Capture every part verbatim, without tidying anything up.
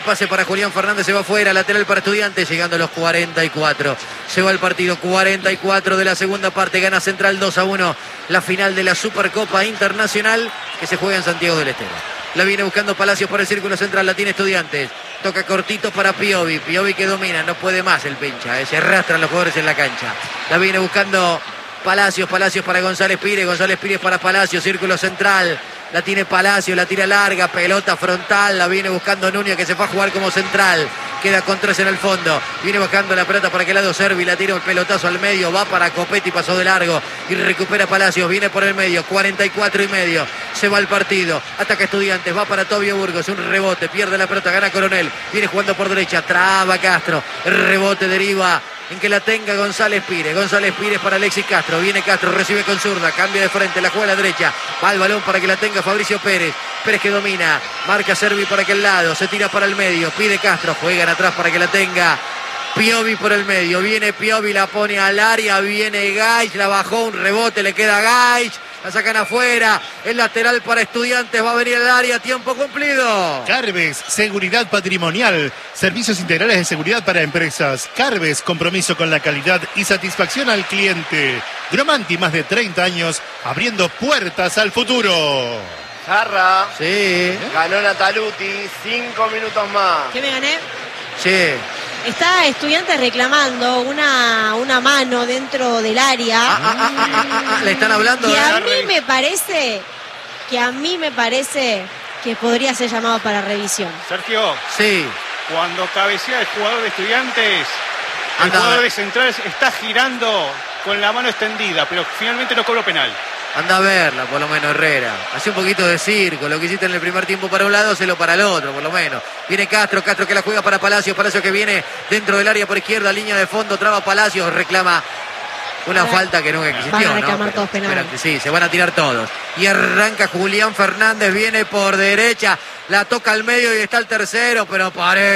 Pase para Julián Fernández, se va afuera, lateral para Estudiantes, llegando a los cuarenta y cuatro. Se va el partido, cuarenta y cuatro de la segunda parte, gana Central dos a uno, la final de la Supercopa Internacional que se juega en Santiago del Estero. La viene buscando Palacios por el círculo central, la tiene Estudiantes. Toca cortito para Piovi, Piovi que domina, no puede más el pincha, eh. Se arrastran los jugadores en la cancha. La viene buscando Palacios, Palacios para González Pires, González Pires para Palacios, círculo central. La tiene Palacio, la tira larga, pelota frontal, la viene buscando Núñez que se fue a jugar como central. Queda con tres en el fondo. Viene bajando la pelota para aquel lado Servi, la tira un pelotazo al medio, va para Copetti, pasó de largo y recupera Palacios, viene por el medio, cuarenta y cuatro y medio. Se va el partido, ataca Estudiantes, va para Tobio Burgos, un rebote, pierde la pelota, gana Coronel, viene jugando por derecha, traba Castro, el rebote deriva en que la tenga González Pires. González Pires para Alexis Castro. Viene Castro, recibe con zurda, cambia de frente, la juega a la derecha. Va el balón para que la tenga Fabricio Pérez. Pérez que domina, marca Servi para aquel lado, se tira para el medio, pide Castro, juegan atrás para que la tenga Piovi por el medio. Viene Piovi, la pone al área, viene Gaich, la bajó, un rebote, le queda Gaich. La sacan afuera, el lateral para Estudiantes, va a venir al área, tiempo cumplido. Carves, seguridad patrimonial, servicios integrales de seguridad para empresas. Carves, compromiso con la calidad y satisfacción al cliente. Gromanti, más de treinta años, abriendo puertas al futuro. Jarra. Sí. Ganó Nataluti, cinco minutos más. ¿Qué me gané? Sí. Está Estudiantes reclamando una, una mano dentro del área. Ah, ah, ah, ah, ah, ah, le están hablando. Que de a Harry. mí me parece, que a mí me parece que podría ser llamado para revisión. Sergio. Sí. Cuando cabecea el jugador de Estudiantes, el Anda. jugador de Central está girando con la mano extendida, pero finalmente no cobró penal. Anda a verla, por lo menos, Herrera. Hace un poquito de circo. Lo que hiciste en el primer tiempo para un lado, hacelo para el otro, por lo menos. Viene Castro, Castro que la juega para Palacios. Palacios que viene dentro del área por izquierda, línea de fondo, traba Palacios, reclama una Van a- falta que nunca existió, van a ¿no? reclamar Pero- todos penales. pero sí, se van a tirar todos. Y arranca Julián Fernández, viene por derecha, la toca al medio y está el tercero, pero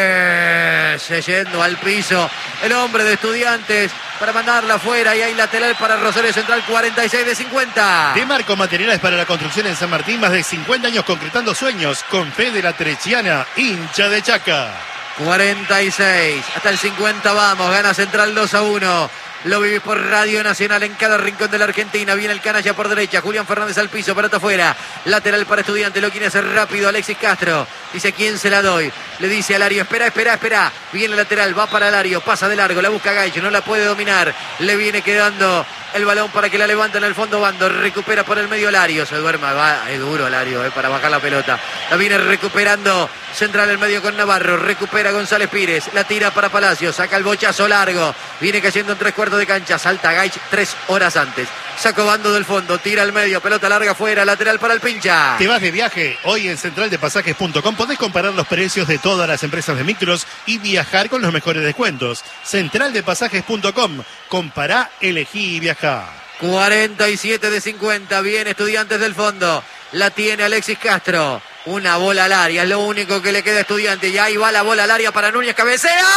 parece yendo al piso el hombre de Estudiantes para mandarla afuera y hay lateral para Rosario Central, cuarenta y seis de cincuenta. De Marco Materiales para la construcción en San Martín, más de cincuenta años concretando sueños, con fe de la Trechiana, hincha de Chaca. cuarenta y seis, hasta el cincuenta vamos, gana Central dos a uno. Lo vivís por Radio Nacional en cada rincón de la Argentina. Viene el canalla por derecha, Julián Fernández al piso, pelota afuera. Lateral para Estudiantes, lo quiere hacer rápido Alexis Castro. Dice, ¿quién se la doy? Le dice a Lario, espera, espera, espera. Viene el lateral, va para Lario, pasa de largo, la busca Gaich, no la puede dominar. Le viene quedando el balón para que la levante en el fondo bando. Recupera por el medio Lario, se duerma, va, es duro Lario, eh, para bajar la pelota. La viene recuperando Central en medio con Navarro, recupera González Pires, la tira para Palacios, saca el bochazo largo. Viene cayendo en tres cuartos de cancha, salta Gaich tres horas antes. Saco bando del fondo, tira al medio, pelota larga afuera, lateral para el pincha. ¿Te vas de viaje? Hoy en central de pasajes punto com podés comparar los precios de todas las empresas de micros y viajar con los mejores descuentos. central de pasajes punto com. Compará, elegí y viajá. cuarenta y siete de cincuenta, bien Estudiantes del fondo. La tiene Alexis Castro. Una bola al área, es lo único que le queda a Estudiantes. Y ahí va la bola al área para Núñez, cabecea.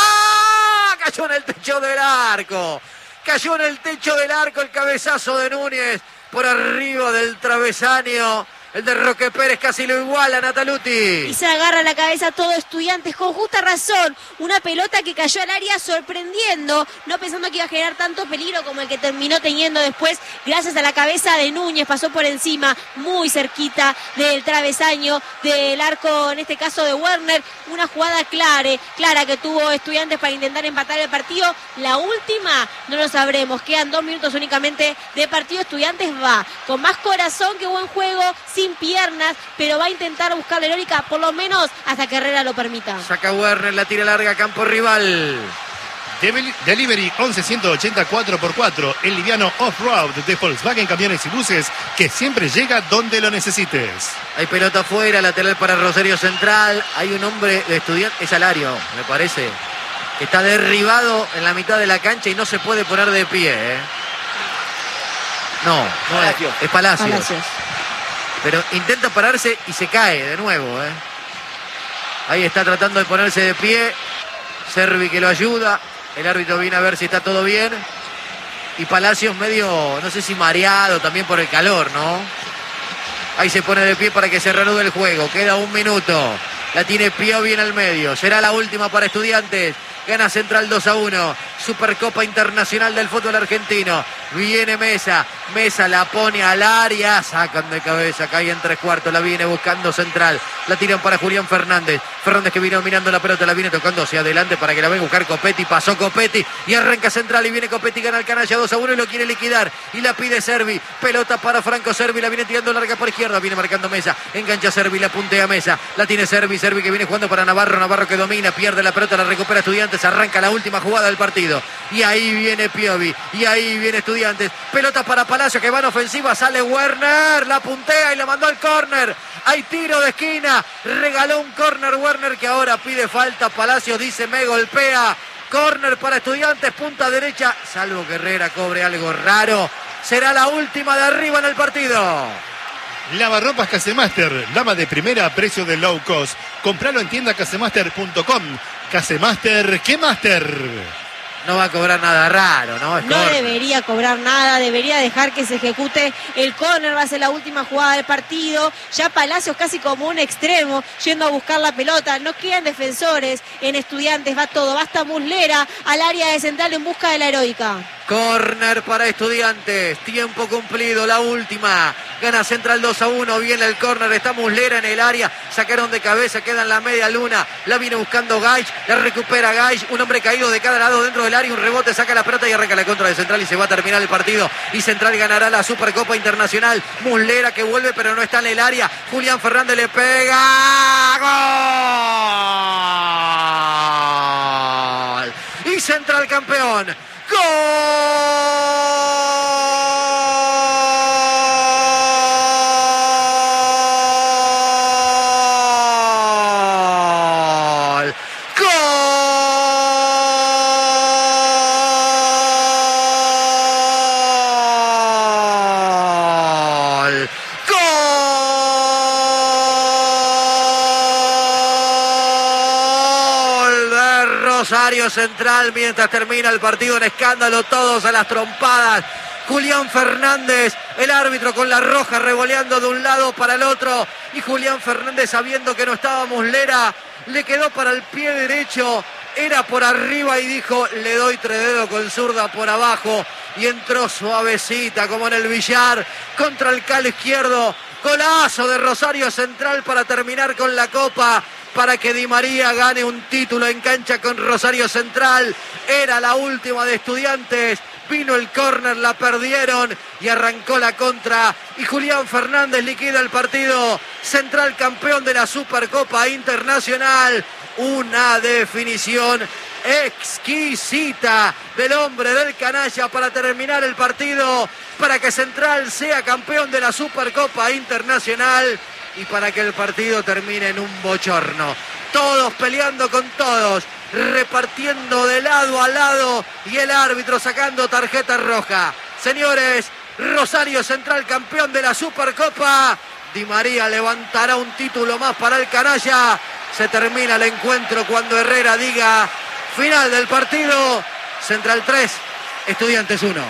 Cayó en el techo del arco. Cayó en el techo del arco el cabezazo de Núñez por arriba del travesaño. El de Roque Pérez casi lo iguala, Nataluti. Y se agarra la cabeza todo Estudiantes con justa razón. Una pelota que cayó al área sorprendiendo, no pensando que iba a generar tanto peligro como el que terminó teniendo después, gracias a la cabeza de Núñez. Pasó por encima, muy cerquita del travesaño del arco, en este caso de Werner. Una jugada clara, clara que tuvo Estudiantes para intentar empatar el partido. La última no lo sabremos. Quedan dos minutos únicamente de partido. Estudiantes va con más corazón que buen juego, sin piernas, pero va a intentar buscar la heroica, por lo menos hasta que Herrera lo permita. Saca Werner, la tira larga, campo rival. Devel- Delivery once ciento ochenta cuatro por cuatro, el liviano off-road de Volkswagen Camiones y Buses, que siempre llega donde lo necesites. Hay pelota afuera, lateral para Rosario Central. Hay un hombre de Estudiantes, es Alario, me parece, que está derribado en la mitad de la cancha y no se puede poner de pie, ¿eh? No, no es, Palacios. es Palacios. Palacios. Pero intenta pararse y se cae de nuevo, ¿eh? Ahí está tratando de ponerse de pie. Servi que lo ayuda. El árbitro viene a ver si está todo bien. Y Palacios medio, no sé si mareado también por el calor, ¿no? Ahí se pone de pie para que se reanude el juego. Queda un minuto. La tiene Piovi en el medio. Será la última para Estudiantes. Gana Central dos a uno. Supercopa Internacional del Fútbol Argentino. Viene Mesa. Mesa la pone al área. Sacan de cabeza. Cae en tres cuartos. La viene buscando Central. La tiran para Julián Fernández. Fernández que vino mirando la pelota. La viene tocando hacia adelante para que la venga a buscar Copetti. Pasó Copetti. Y arranca Central. Y viene Copetti. Gana el canalla dos a uno. Y lo quiere liquidar. Y la pide Servi. Pelota para Franco Servi. La viene tirando larga por izquierda. Viene marcando Mesa. Engancha Servi. La puntea Mesa. La tiene Servi. Servi que viene jugando para Navarro. Navarro que domina. Pierde la pelota. La recupera Estudiantes. Arranca la última jugada del partido. Y ahí viene Piovi. Y ahí viene Estudiantes. Pelota para Palacio que va en ofensiva. Sale Werner. La puntea y la mandó al córner. Hay tiro de esquina. Regaló un córner Werner que ahora pide falta. Palacios dice me golpea. Córner para Estudiantes. Punta derecha. Salvo que Herrera cobre algo raro. Será la última de arriba en el partido. Lavarropas Casemaster, lava de primera a precio de low cost. Compralo en tienda casemaster punto com. Casemaster, ¿qué master? No va a cobrar nada raro, ¿no? Es no corner. debería cobrar nada, debería dejar que se ejecute el córner, va a ser la última jugada del partido. Ya Palacios casi como un extremo, yendo a buscar la pelota. No quedan defensores en Estudiantes, va todo. Basta Muslera al área de Central en busca de la heroica. Córner para Estudiantes, tiempo cumplido, la última. Gana Central dos a uno, viene el córner, está Muslera en el área, sacaron de cabeza, queda en la media luna, la viene buscando Gaich, la recupera Gaich, un hombre caído de cada lado dentro del área, un rebote, saca la pelota y arranca la contra de Central y se va a terminar el partido. Y Central ganará la Supercopa Internacional. Muslera que vuelve pero no está en el área, Julián Fernández le pega, ¡gol! Y Central campeón. ¡Gol! ¡Gol! ¡Gol de Rosario Central! Mientras termina el partido en escándalo, todos a las trompadas. Julián Fernández, el árbitro con la roja revoleando de un lado para el otro. Y Julián Fernández, sabiendo que no estaba Muslera, le quedó para el pie derecho. Era por arriba y dijo, le doy tres dedos con zurda por abajo. Y entró suavecita como en el billar contra el calo izquierdo. Golazo de Rosario Central para terminar con la Copa. Para que Di María gane un título en cancha con Rosario Central. Era la última de Estudiantes. Vino el córner, la perdieron y arrancó la contra. Y Julián Fernández liquida el partido. Central campeón de la Supercopa Internacional. Una definición exquisita del hombre del canalla para terminar el partido. Para que Central sea campeón de la Supercopa Internacional. Y para que el partido termine en un bochorno. Todos peleando con todos, repartiendo de lado a lado y el árbitro sacando tarjeta roja. Señores, Rosario Central campeón de la Supercopa. Di María levantará un título más para el canalla. Se termina el encuentro cuando Herrera diga final del partido. Central tres, Estudiantes uno.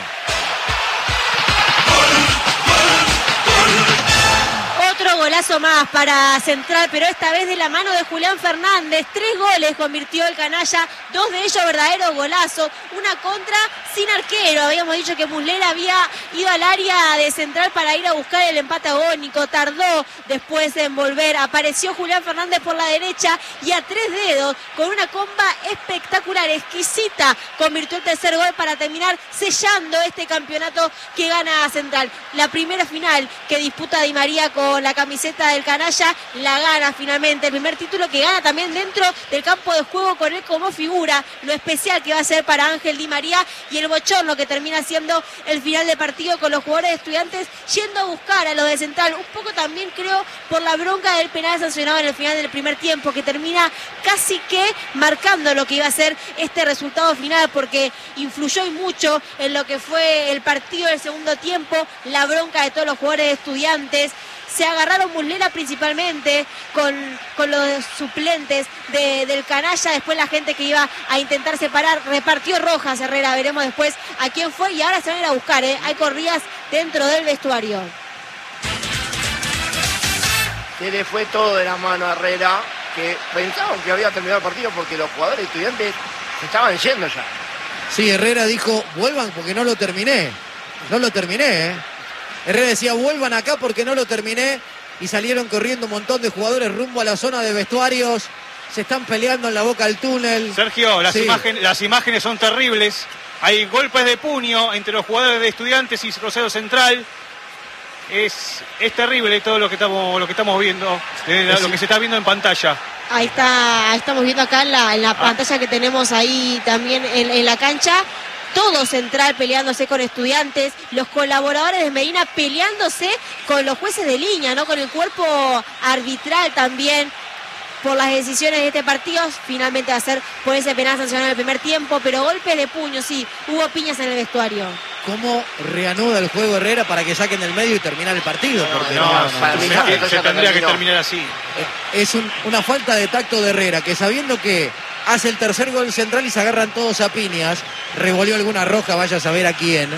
Otro golazo más para Central, pero esta vez de la mano de Julián Fernández. Tres goles convirtió el canalla, dos de ellos verdaderos golazos. Una contra sin arquero. Habíamos dicho que Muslera había ido al área de Central para ir a buscar el empate agónico. Tardó después en volver. Apareció Julián Fernández por la derecha y a tres dedos, con una comba espectacular, exquisita, convirtió el tercer gol para terminar sellando este campeonato que gana Central. La primera final que disputa Di María con la camiseta del canalla, la gana finalmente. El primer título que gana también dentro del campo de juego con él como figura. Lo especial que va a ser para Ángel Di María y el bochorno que termina siendo el final de partido con los jugadores de Estudiantes yendo a buscar a los de Central. Un poco también creo por la bronca del penal sancionado en el final del primer tiempo, que termina casi que marcando lo que iba a ser este resultado final, porque influyó y mucho en lo que fue el partido del segundo tiempo. La bronca de todos los jugadores de Estudiantes. Se agarraron Muslera principalmente con, con los suplentes de, del canalla. Después la gente que iba a intentar separar repartió rojas Herrera. Veremos después a quién fue y ahora se van a ir a buscar, ¿eh? Hay corridas dentro del vestuario. Se le fue todo de la mano a Herrera, que pensaban que había terminado el partido porque los jugadores estudiantes se estaban yendo ya. Sí, Herrera dijo, vuelvan porque no lo terminé. No lo terminé, ¿eh? Herrera decía, vuelvan acá porque no lo terminé. Y salieron corriendo un montón de jugadores rumbo a la zona de vestuarios. Se están peleando en la boca del túnel. Sergio, las, Sí. imágenes, las imágenes son terribles. Hay golpes de puño entre los jugadores de Estudiantes y Rosario Central. Es, es terrible todo lo que estamos, lo que estamos viendo, eh, lo que se está viendo en pantalla. Ahí está, ahí estamos viendo acá en la, en la Ah. pantalla que tenemos ahí también en, en la cancha. Todo Central peleándose con Estudiantes, los colaboradores de Medina peleándose con los jueces de línea, ¿no? Con el cuerpo arbitral también por las decisiones de este partido. Finalmente va a ser por ese penal sancionado en el primer tiempo, pero golpes de puño, sí, hubo piñas en el vestuario. ¿Cómo reanuda el juego Herrera para que saquen del medio y terminar el partido? No, Porque no, no, no, para no, mí no, ya- Se, esto se ya tendría que terminó. terminar así. es un- una falta de tacto de Herrera, que sabiendo que hace el tercer gol Central y se agarran todos a piñas, revolvió alguna roja, vaya a saber a quién.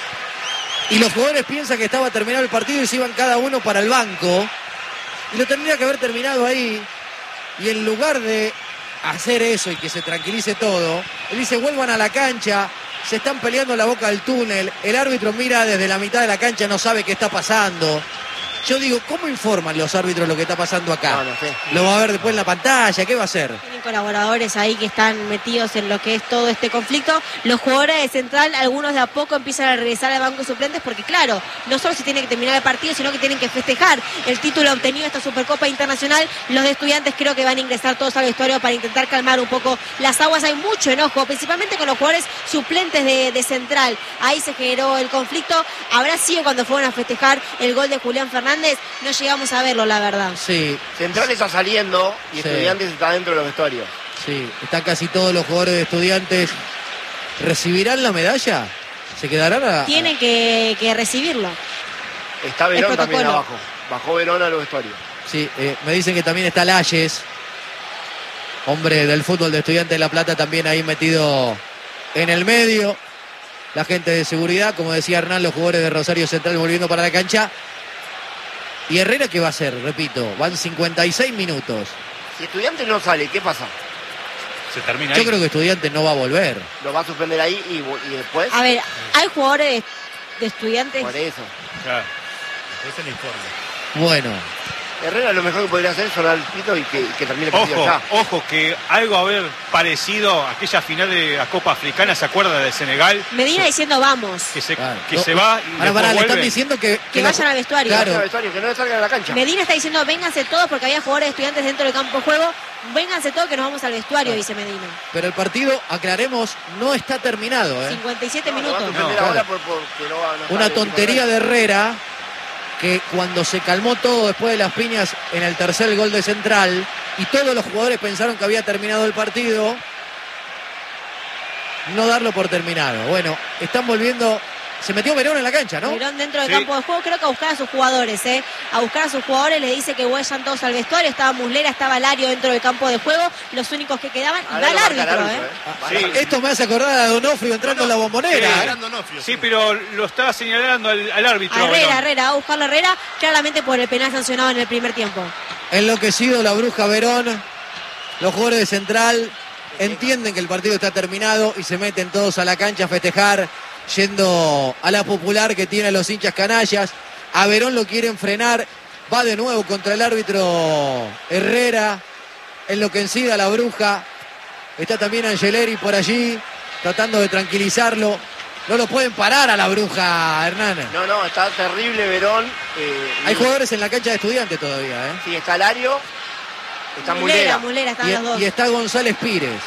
Y los jugadores piensan que estaba terminado el partido y se iban cada uno para el banco. Y lo tendría que haber terminado ahí. Y en lugar de hacer eso y que se tranquilice todo, él dice, vuelvan a la cancha, se están peleando en la boca del túnel, el árbitro mira desde la mitad de la cancha, no sabe qué está pasando. Yo digo, ¿cómo informan los árbitros lo que está pasando acá? No, no sé. Lo va a ver después en la pantalla, ¿qué va a hacer? Tienen colaboradores ahí que están metidos en lo que es todo este conflicto. Los jugadores de Central, algunos de a poco empiezan a regresar al banco de suplentes porque, claro, no solo se tiene que terminar el partido, sino que tienen que festejar el título obtenido de esta Supercopa Internacional. Los de Estudiantes creo que van a ingresar todos al vestuario para intentar calmar un poco las aguas. Hay mucho enojo, principalmente con los jugadores suplentes de, de Central. Ahí se generó el conflicto. Habrá sido cuando fueron a festejar el gol de Julián Fernández. No llegamos a verlo, la verdad. Sí, Central está saliendo y Sí. Estudiantes está dentro de los vestuarios. sí, están casi todos los jugadores de Estudiantes. ¿Recibirán la medalla? ¿Se quedarán a...? Tienen que, que recibirlo. Está Verón Es también protocolo. abajo. Bajó Verón a los vestuarios. Sí, eh, me dicen que también está Layes, hombre del fútbol de Estudiantes de La Plata, también ahí metido en el medio. La gente de seguridad, como decía Hernán, los jugadores de Rosario Central volviendo para la cancha. ¿Y Herrera qué va a hacer? Repito, van cincuenta y seis minutos. Si Estudiantes no sale, ¿qué pasa? Se termina Yo ahí. creo que Estudiantes no va a volver. ¿Lo va a suspender ahí y, y después? A ver, hay jugadores de, de Estudiantes. Por eso. Claro. Es el informe. Bueno, Herrera lo mejor que podría hacer es sonar el pito y que, que termine el partido Ojo, ya. ojo, que algo haber parecido a aquella final de la Copa Africana, ¿se acuerda de Senegal? Medina diciendo vamos. Que se, claro. que No, se va y ahora, después pará, le están vuelve. diciendo que... Que los- vayan al vestuario. Claro. Al vestuario, que no salgan a la cancha. Medina está diciendo vénganse todos porque había jugadores de Estudiantes dentro del campo de juego. Vénganse todos que nos vamos al vestuario, dice Medina. Pero el partido, aclaremos, no está terminado, ¿eh? cincuenta y siete No, lo va a minutos. suspender No, ahora claro. por, porque no va, no Una sale el tontería equipo de Herrera, que cuando se calmó todo después de las piñas en el tercer gol de Central y todos los jugadores pensaron que había terminado el partido, no darlo por terminado. Bueno, están volviendo... Se metió Verón en la cancha, ¿no? Verón dentro del Sí. campo de juego, creo que a buscar a sus jugadores, ¿eh? A buscar a sus jugadores, le dice que vayan todos al vestuario. Estaba Muslera, estaba Lario dentro del campo de juego, los únicos que quedaban. Y Ahora va el lo marca el árbitro, árbitro, ¿eh? ¿eh? Va Sí. el árbitro. Esto me hace acordar a Donofrio entrando en la bombonera. Sí. ¿eh? Fernando Nofrio, Sí, pero lo estaba señalando al, al árbitro. A Herrera, Verón. Herrera, va a buscarlo a Herrera, claramente por el penal sancionado en el primer tiempo. Enloquecido la bruja Verón. Los jugadores de Central entienden que el partido está terminado y se meten todos a la cancha a festejar, yendo a la popular que tienen los hinchas canallas. A Verón lo quieren frenar. Va de nuevo contra el árbitro Herrera. Enloquecida la bruja. Está también Angeleri por allí, tratando de tranquilizarlo. No lo pueden parar a la bruja, Hernán. No, no, está terrible Verón. eh, Hay y- jugadores en la cancha de Estudiantes todavía, ¿eh? Sí, está Lario, está Mulera, Mulera. Mulera, están Y, los dos. y está González Pires.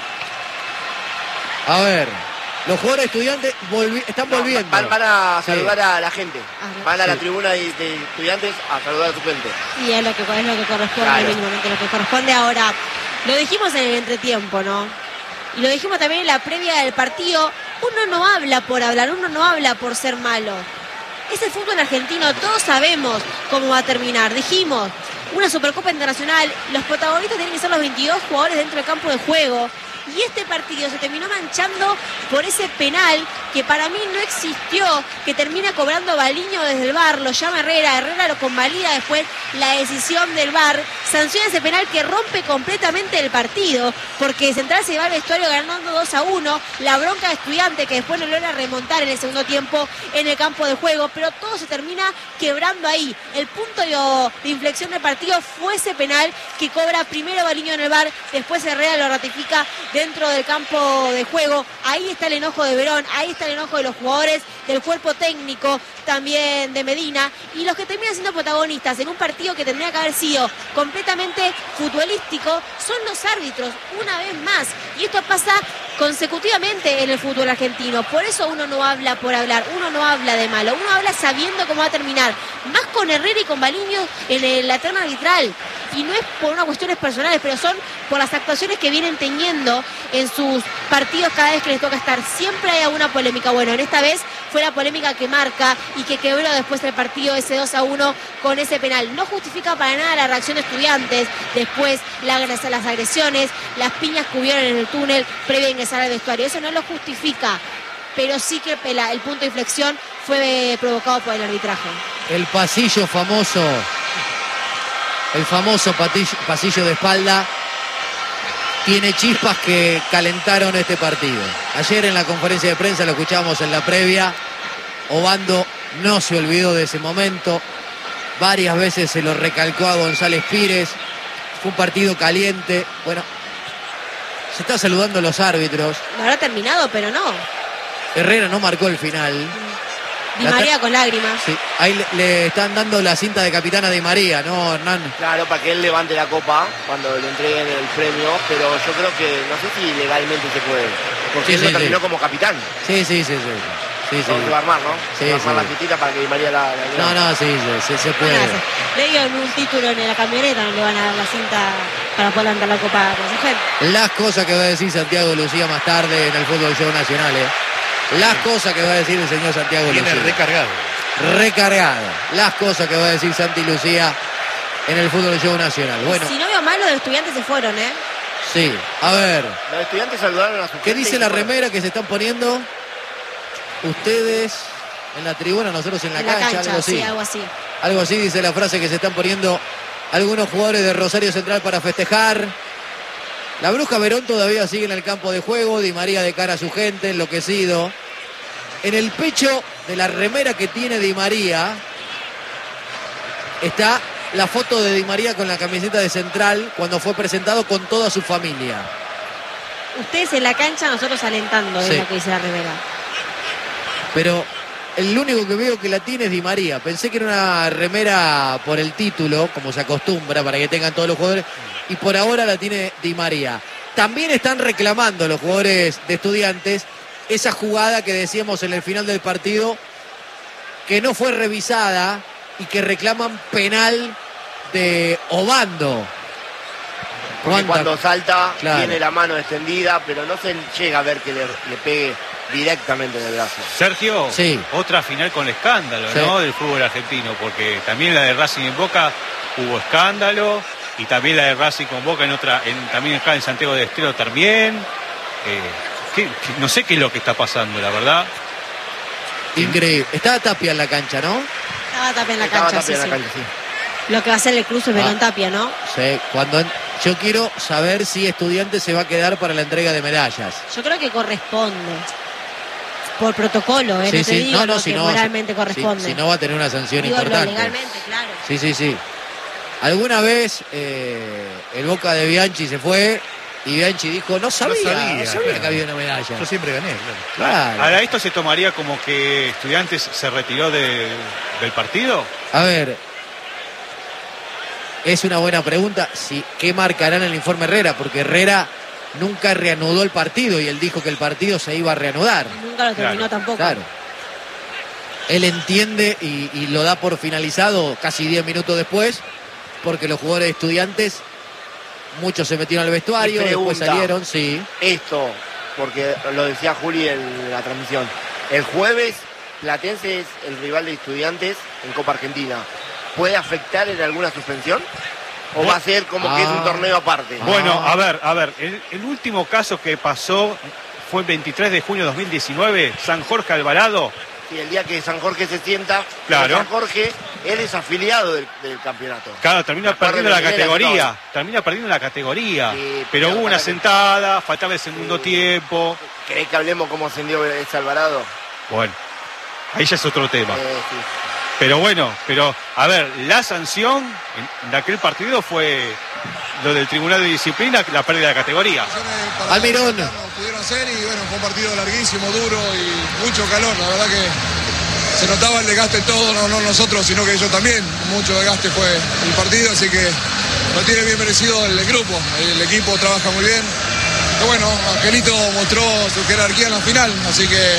A ver, los jugadores Estudiantes volvi- están No, volviendo. van, van a Sí. saludar a la gente. Ah, Van a la sí. tribuna de, de Estudiantes a saludar a su gente. Y es lo que, es lo que corresponde, Claro. mínimamente lo que corresponde. Ahora, lo dijimos en el entretiempo, ¿no? Y lo dijimos también en la previa del partido. Uno no habla por hablar, uno no habla por ser malo. Es el fútbol argentino, todos sabemos cómo va a terminar. Dijimos, una Supercopa Internacional, los protagonistas tienen que ser los veintidós jugadores dentro del campo de juego. Y este partido se terminó manchando por ese penal que para mí no existió, que termina cobrando Baliño desde el V A R, lo llama Herrera, Herrera lo convalida después la decisión del V A R, sanciona ese penal que rompe completamente el partido, porque Central se va al vestuario ganando dos a uno, la bronca de Estudiante que después no logra remontar en el segundo tiempo en el campo de juego, pero todo se termina quebrando ahí. El punto de, de inflexión del partido fue ese penal que cobra primero Baliño en el V A R, después Herrera lo ratifica dentro del campo de juego. Ahí está el enojo de Verón, ahí está el enojo de los jugadores, del cuerpo técnico también de Medina, y los que terminan siendo protagonistas en un partido que tendría que haber sido completamente futbolístico son los árbitros, una vez más, y esto pasa consecutivamente en el fútbol argentino. Por eso uno no habla por hablar, uno no habla de malo, uno habla sabiendo cómo va a terminar, más con Herrera y con Baliño en la terna arbitral, y no es por unas cuestiones personales, pero son por las actuaciones que vienen teniendo en sus partidos cada vez que les toca estar. Siempre hay alguna polémica. Bueno, en esta vez fue la polémica que marca y que quebró después el partido ese dos a uno con ese penal. No justifica para nada la reacción de Estudiantes, después la, las agresiones, las piñas que hubieron en el túnel previo a ingresar al vestuario. Eso no lo justifica, pero sí que el, el punto de inflexión fue provocado por el arbitraje. El pasillo famoso, el famoso patillo, pasillo de espalda, tiene chispas que calentaron este partido. Ayer en la conferencia de prensa, lo escuchábamos en la previa, Obando no se olvidó de ese momento, varias veces se lo recalcó a González Pires, fue un partido caliente. Bueno, se está saludando a los árbitros. Lo habrá terminado, pero no. Herrera no marcó el final. Di María con lágrimas. Sí, ahí le, le están dando la cinta de capitana Di María, ¿no, Hernán? Claro, para que él levante la copa cuando le entreguen el premio, pero yo creo que no sé si legalmente se puede, porque Sí, él sí, lo terminó sí. como capitán. Sí, sí, sí, sí. Sí, sí. No, se va a armar, ¿no? Sí, se va a armar sí. la cintita para que Di María la... la No, no, sí, sí, se puede. Bueno, le dieron un título en la camioneta, no le van a dar la cinta para poder levantar la copa con su gente. Las cosas que va a decir Santiago Lucía más tarde en el Fútbol Show Nacional, ¿eh? Las cosas que va a decir el señor Santiago Viene Lucía. recargado. Recargado. Las cosas que va a decir Santi Lucía en el Fútbol Show Nacional. Bueno, Si no veo mal, los estudiantes se fueron, ¿eh? sí. A ver, Los estudiantes saludaron a su ¿qué gente dice y la se fueron. remera que se están poniendo? Ustedes en la tribuna, nosotros en la, En la cancha, cancha, algo así. sí, algo así. Algo así dice la frase que se están poniendo algunos jugadores de Rosario Central para festejar. La Bruja Verón todavía sigue en el campo de juego. Di María de cara a su gente, enloquecido. En el pecho de la remera que tiene Di María está la foto de Di María con la camiseta de Central cuando fue presentado con toda su familia. Ustedes en la cancha, nosotros alentando, es Sí. lo que dice la remera. Pero el único que veo que la tiene es Di María. Pensé que era una remera por el título, como se acostumbra para que tengan todos los jugadores, y por ahora la tiene Di María. También están reclamando los jugadores de Estudiantes esa jugada que decíamos en el final del partido, que no fue revisada y que reclaman penal de Obando. Porque cuando salta Claro. tiene la mano extendida, pero no se llega a ver que le, le pegue directamente en el brazo. Sergio, Sí. otra final con escándalo, Sí. ¿no? Del fútbol argentino, porque también la de Racing en Boca hubo escándalo, y también la de Racing con Boca en otra, en, también acá en Santiago del Estero también. Eh, ¿qué- qué- no sé qué es lo que está pasando, la verdad. Increíble. Estaba Tapia en la cancha, ¿no? Estaba Tapia en la Estaba cancha, Tapia sí, en la sí. cancha, sí. Lo que va a hacer el cruce es Verón Ah. Tapia, ¿no? Sí. Cuando yo quiero saber si Estudiantes se va a quedar para la entrega de medallas. Yo creo que corresponde. Por protocolo, ¿eh? Sí, no te sí. digo No, no, lo si que no, moralmente si- corresponde. Si no va a tener una sanción Digo, lo importante. legalmente, claro. Sí, sí, sí. Alguna vez eh, el Boca de Bianchi se fue y Bianchi dijo, no sabía, no sabía, sabía, claro. que había una medalla. Yo siempre gané, claro. Claro. Ahora, ¿esto se tomaría como que Estudiantes se retiró de- del partido? A ver, es una buena pregunta. Si, ¿qué marcará en el informe Herrera? Porque Herrera nunca reanudó el partido y él dijo que el partido se iba a reanudar. Nunca lo terminó Claro, tampoco. Claro. Él entiende y, y lo da por finalizado casi diez minutos después, porque los jugadores de Estudiantes, muchos se metieron al vestuario, Y después pregunta. salieron, sí. Esto, porque lo decía Juli en la transmisión, el jueves Platense es el rival de Estudiantes en Copa Argentina. ¿Puede afectar en alguna suspensión? ¿O va a ser como que es un Ah. torneo aparte? Ah. Bueno, a ver, a ver, el, el último caso que pasó fue el veintitrés de junio de dos mil diecinueve, San Jorge Alvarado. Y el día que San Jorge se sienta, claro. San Jorge es desafiliado del, del campeonato. Claro, termina perdiendo la categoría, termina perdiendo la categoría. Sí, pero hubo una sentada, que... faltaba el segundo sí. tiempo. ¿Querés que hablemos cómo ascendió ese Alvarado? Bueno, ahí ya es otro tema. Eh, sí. Pero bueno, pero a ver, la sanción de aquel partido fue lo del Tribunal de Disciplina, la pérdida de la categoría. Almirón. Pudieron hacer y bueno, fue un partido larguísimo, duro y mucho calor, la verdad que se notaba el desgaste todo, no, no nosotros, sino que ellos también, mucho desgaste fue el partido, así que lo tiene bien merecido el grupo, el equipo trabaja muy bien. Y bueno, Angelito mostró su jerarquía en la final, así que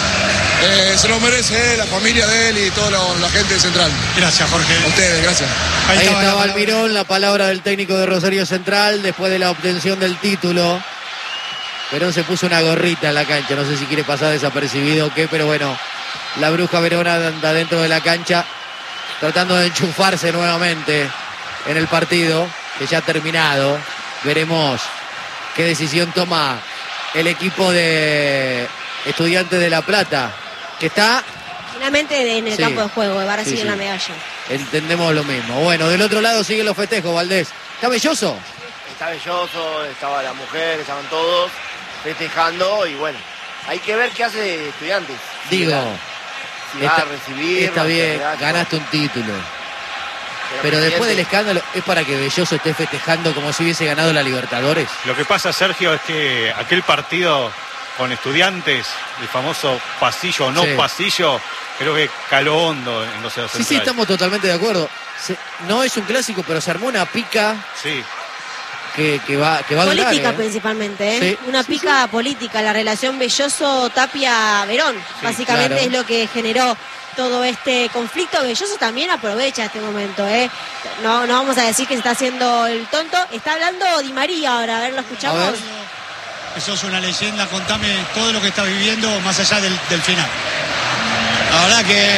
eh, se lo merece él, la familia de él y toda la, la gente central. Gracias, Jorge. A ustedes, gracias. Ahí, Ahí estaba Almirón, la palabra del técnico de Rosario Central después de la obtención del título. Verón se puso una gorrita en la cancha, no sé si quiere pasar desapercibido o qué, pero bueno, la bruja Verona anda dentro de la cancha tratando de enchufarse nuevamente en el partido, que ya ha terminado. Veremos qué decisión toma el equipo de Estudiantes de La Plata, que está... Finalmente en el sí, campo de juego, va a recibir sí, sí. la medalla. Entendemos lo mismo. Bueno, del otro lado siguen los festejos, Valdés. ¿Está Belloso? Está Belloso, estaba la mujer, estaban todos festejando y bueno, hay que ver qué hace Estudiantes. Digo, si va está, a recibir, está bien, ganaste un título. Pero, pero después del escándalo, ¿es para que Belloso esté festejando como si hubiese ganado la Libertadores? Lo que pasa, Sergio, es que aquel partido con Estudiantes, el famoso pasillo o no sí. pasillo, creo que caló hondo en los centrales. Sí, sí, estamos totalmente de acuerdo. Se, no es un clásico, pero se armó una pica. Sí. Que, que va, que va a política durar, ¿eh? Principalmente, ¿eh? Sí. Una sí, pica sí. política, la relación Belloso-Tapia-Verón. Sí, básicamente claro. Es lo que generó todo este conflicto. Belloso también aprovecha este momento, ¿eh? No, no vamos a decir que se está haciendo el tonto. Está hablando Di María ahora, a ver, ¿lo escuchamos? A ver. Sos una leyenda, contame todo lo que estás viviendo más allá del, del final. La verdad que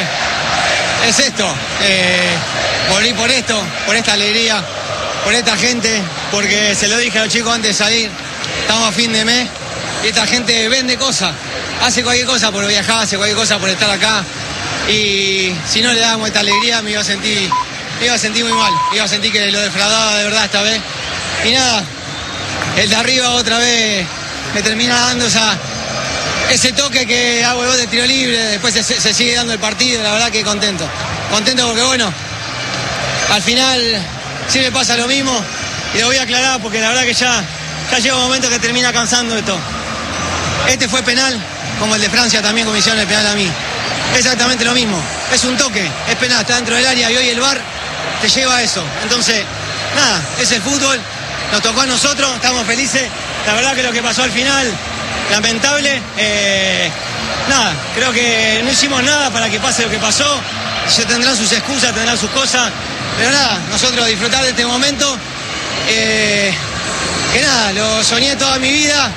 es esto, eh, volví por esto, por esta alegría, por esta gente, porque se lo dije a los chicos antes de salir, estamos a fin de mes y esta gente vende cosas, hace cualquier cosa por viajar, hace cualquier cosa por estar acá y si no le damos esta alegría me iba a sentir, me iba a sentir muy mal, me iba a sentir que lo defraudaba de verdad esta vez y nada, el de arriba otra vez me termina dando esa, ese toque que hago el gol de tiro libre, después se, se sigue dando el partido, la verdad que contento, contento porque bueno, al final siempre pasa lo mismo y lo voy a aclarar porque la verdad que ya, ya llega un momento que termina cansando esto. Este fue penal, como el de Francia también, como hicieron el penal a mí. Exactamente lo mismo, es un toque, es penal, está dentro del área y hoy el V A R te lleva a eso. Entonces, nada, es el fútbol, nos tocó a nosotros, estamos felices. La verdad que lo que pasó al final, lamentable. Eh, nada, creo que no hicimos nada para que pase lo que pasó. Se tendrán sus excusas, tendrán sus cosas. Pero nada, nosotros disfrutar de este momento. Eh, que nada, lo soñé toda mi vida.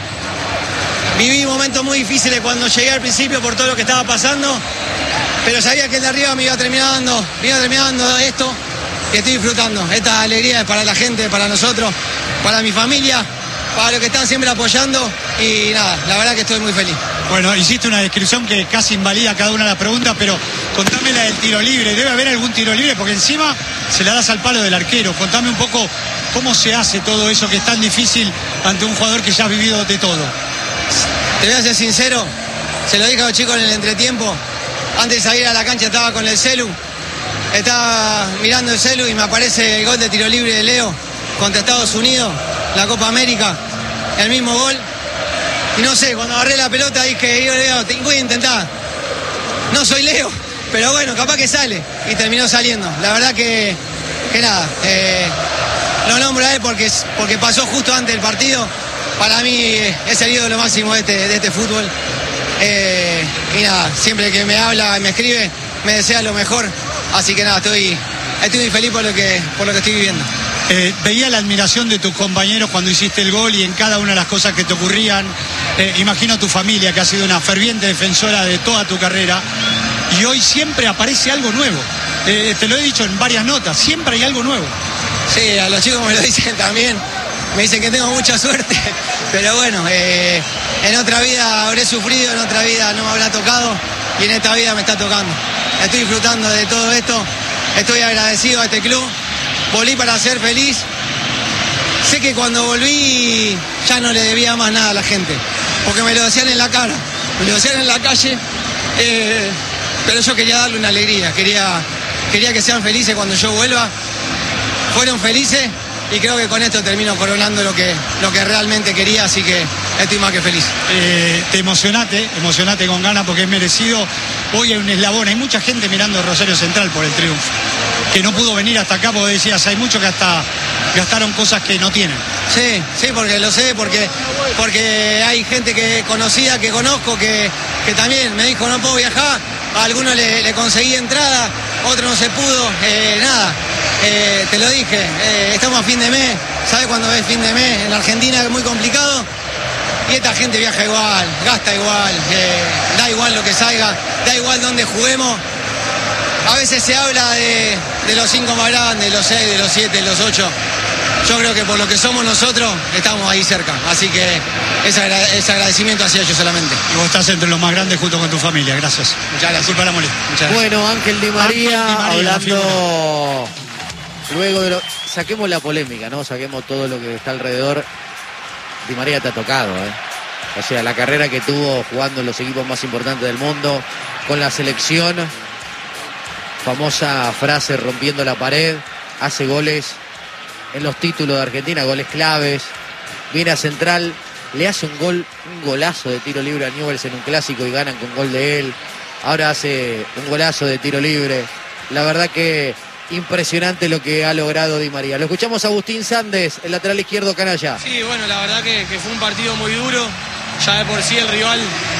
Viví momentos muy difíciles cuando llegué al principio por todo lo que estaba pasando. Pero sabía que el de arriba me iba terminando, me iba terminando esto. Y estoy disfrutando. Esta alegría es para la gente, para nosotros, para mi familia, para los que están siempre apoyando y nada, la verdad que estoy muy feliz. Bueno, hiciste una descripción que casi invalida cada una de las preguntas, pero contame la del tiro libre. ¿Debe haber algún tiro libre? Porque encima se la das al palo del arquero. Contame un poco cómo se hace todo eso que es tan difícil ante un jugador que ya ha vivido de todo. Te voy a ser sincero, se lo dije a los chicos en el entretiempo. Antes de salir a la cancha estaba con el celu, estaba mirando el celu y me aparece el gol de tiro libre de Leo contra Estados Unidos, la Copa América, el mismo gol. Y no sé, cuando agarré la pelota dije, yo Leo, voy a intentar. No soy Leo, pero bueno, capaz que sale. Y terminó saliendo. La verdad que, que nada, eh, lo nombro a él porque, porque pasó justo antes del partido. Para mí es el ídolo máximo de este, de este fútbol. Eh, y nada, siempre que me habla y me escribe, me desea lo mejor. Así que nada, estoy, estoy muy feliz por lo que, por lo que estoy viviendo. Eh, veía la admiración de tus compañeros cuando hiciste el gol y en cada una de las cosas que te ocurrían. Eh, imagino a tu familia, que ha sido una ferviente defensora de toda tu carrera. Y hoy siempre aparece algo nuevo. Eh, te lo he dicho en varias notas, siempre hay algo nuevo. Sí, a los chicos me lo dicen también. Me dicen que tengo mucha suerte. Pero bueno, eh, en otra vida habré sufrido, en otra vida no me habrá tocado y en esta vida me está tocando. Estoy disfrutando de todo esto, estoy agradecido a este club, volví para ser feliz. Sé que cuando volví ya no le debía más nada a la gente, porque me lo decían en la cara, me lo decían en la calle, eh, pero yo quería darle una alegría, quería, quería que sean felices cuando yo vuelva. Fueron felices y creo que con esto termino coronando lo que, lo que realmente quería, así que estoy más que feliz. Eh, te emocionate, emocionate con ganas porque es merecido. Hoy hay un eslabón, hay mucha gente mirando Rosario Central por el triunfo, que no pudo venir hasta acá porque decías, hay muchos que hasta gastaron cosas que no tienen. Sí, sí, porque lo sé, porque, porque hay gente que conocida, que conozco, que, que también me dijo no puedo viajar, a algunos le, le conseguí entrada, otro no se pudo, eh, nada, eh, te lo dije, eh, estamos a fin de mes, ¿sabes cuándo es fin de mes? En Argentina es muy complicado y esta gente viaja igual, gasta igual, eh, da igual lo que salga, da igual dónde juguemos. A veces se habla de, de los cinco más grandes, de los seis, de los siete, de los ocho. Yo creo que por lo que somos nosotros, estamos ahí cerca. Así que ese, agra- ese agradecimiento hacia ellos solamente. Y vos estás entre los más grandes junto con tu familia, gracias. Muchas gracias. Disculpa la molestia. Muchas gracias. Bueno, Ángel Di María, Ángel Di María, la hablando luego de lo... Saquemos la polémica, ¿no? Saquemos todo lo que está alrededor. Di María te ha tocado, ¿eh? O sea, la carrera que tuvo jugando en los equipos más importantes del mundo, con la selección, famosa frase rompiendo la pared, hace goles en los títulos de Argentina, goles claves, viene a Central, le hace un gol, un golazo de tiro libre a Newell's en un clásico y ganan con gol de él, ahora hace un golazo de tiro libre, la verdad que impresionante lo que ha logrado Di María. Lo escuchamos a Agustín Sández, el lateral izquierdo canalla. Sí, bueno, la verdad que, que fue un partido muy duro, ya de por sí el rival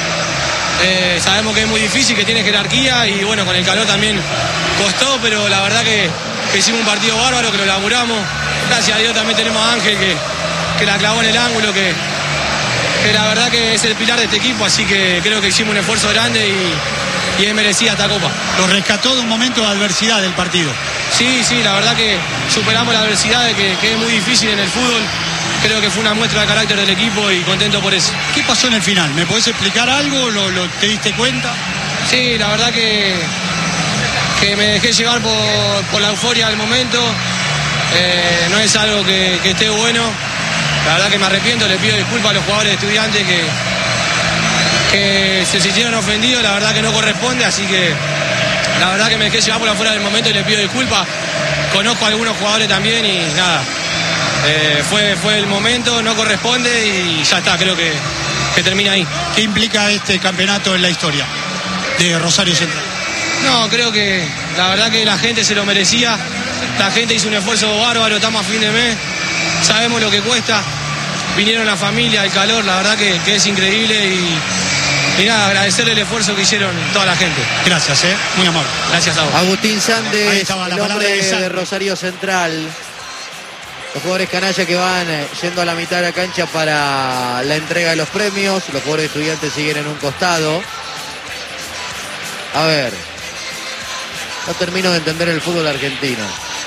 eh, sabemos que es muy difícil, que tiene jerarquía y bueno, con el calor también costó, pero la verdad que, que hicimos un partido bárbaro, que lo laburamos. Gracias a Dios también tenemos a Ángel que, que la clavó en el ángulo, que, que la verdad que es el pilar de este equipo, así que creo que hicimos un esfuerzo grande y, y es merecida esta copa. Lo rescató de un momento de adversidad del partido. Sí, sí, la verdad que superamos la adversidad, de que, que es muy difícil en el fútbol. Creo que fue una muestra de carácter del equipo y contento por eso. ¿Qué pasó en el final? ¿Me podés explicar algo? ¿Lo, lo te diste cuenta? Sí, la verdad que, que me dejé llevar por, por la euforia del momento. Eh, no es algo que, que esté bueno. La verdad que me arrepiento, le pido disculpas a los jugadores de Estudiantes que, que se sintieron ofendidos. La verdad que no corresponde, así que la verdad que me dejé llevar por la fuera del momento y le pido disculpas. Conozco a algunos jugadores también y nada. Eh, fue, fue el momento, no corresponde y ya está, creo que, que termina ahí. ¿Qué implica este campeonato en la historia de Rosario Central? No, creo que la verdad que la gente se lo merecía, la gente hizo un esfuerzo bárbaro, estamos a fin de mes, sabemos lo que cuesta, vinieron la familia, el calor, la verdad que, que es increíble y, y nada, agradecerle el esfuerzo que hicieron toda la gente. Gracias, ¿eh? Muy amable. Gracias a vos. Agustín Ahí Sández, estaba la el palabra hombre de Sández. de Rosario Central. Los jugadores canalla que van eh, yendo a la mitad de la cancha para la entrega de los premios. Los jugadores Estudiantes siguen en un costado. A ver. No termino de entender el fútbol argentino.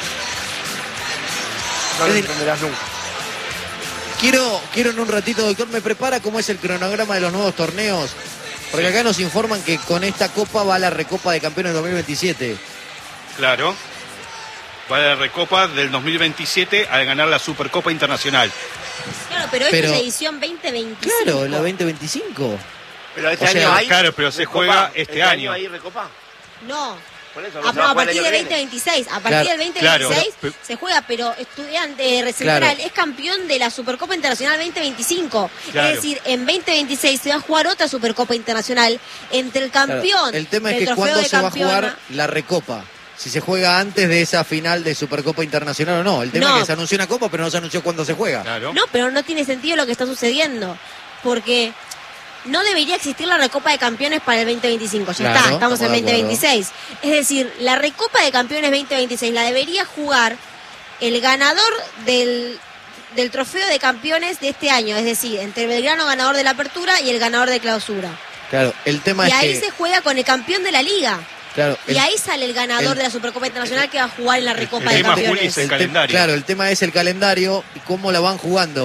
No lo Es decir, entenderás nunca. Quiero, quiero en un ratito, doctor, me prepara cómo es el cronograma de los nuevos torneos. Porque acá nos informan que con esta copa va la Recopa de Campeones dos mil veintisiete. Claro. Va a la Recopa del dos mil veintisiete al ganar la Supercopa Internacional. Claro, pero, Pero- esta es la edición veinte veinticinco. Claro, la veinte veinticinco. Pero este O sea, año hay. claro, pero se Recopa. juega este año. hay Recopa? No. Por eso, Ah, se no, va a jugar el partir año del que veinte viene. veintiséis. A partir Claro, del veinte claro. veintiséis Pero- se juega, pero Estudiante Central Claro. es campeón de la Supercopa Internacional veinte veinticinco. Claro. Es decir, en veinte veintiséis se va a jugar otra Supercopa Internacional entre el Claro, campeón. el tema es del que trofeo cuándo de se va a campeona. jugar la Recopa. Si se juega antes de esa final de Supercopa Internacional o no. El tema No. es que se anunció una copa, pero no se anunció cuándo se juega. Claro. No, pero no tiene sentido lo que está sucediendo. Porque no debería existir la Recopa de Campeones para el veinte veinticinco. Ya Claro, está, estamos en estamos de veinte acuerdo. veintiséis. Es decir, la Recopa de Campeones veinte veintiséis la debería jugar el ganador del, del trofeo de campeones de este año. Es decir, entre Belgrano, ganador de la apertura, y el ganador de clausura. Claro, el tema Y es ahí que... se juega con el campeón de la liga. Claro, Y el- ahí sale el ganador el- de la Supercopa Internacional que va a jugar en la Recopa el de tema, Juli, Campeones. es el te- calendario. Claro, el tema es el calendario y cómo la van jugando.